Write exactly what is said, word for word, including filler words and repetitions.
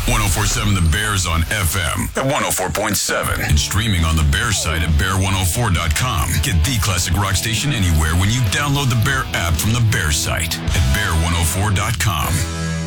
one oh four point seven The Bear's on F M at one oh four point seven. And streaming on the Bear site at bear one oh four dot com. Get the classic rock station anywhere when you download the Bear app from the Bear site at bear one oh four dot com.